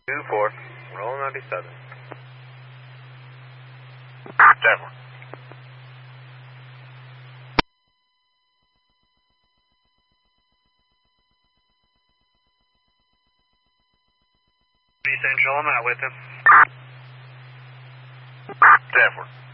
2-4, roll 97. Devlin. Central, I'm out with him. Devlin.